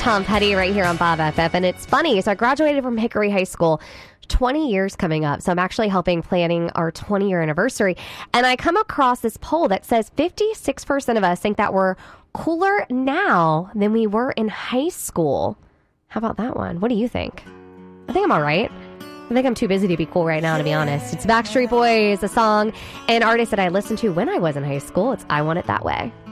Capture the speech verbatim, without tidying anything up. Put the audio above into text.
Tom Petty right here on Bob F F. And it's funny. So I graduated from Hickory High School, twenty years coming up. So I'm actually helping planning our twenty year anniversary. And I come across this poll that says fifty-six percent of us think that we're cooler now than we were in high school. How about that one? What do you think? I think I'm all right. I think I'm too busy to be cool right now, to be honest. It's Backstreet Boys, a song and artist that I listened to when I was in high school. It's I Want It That Way.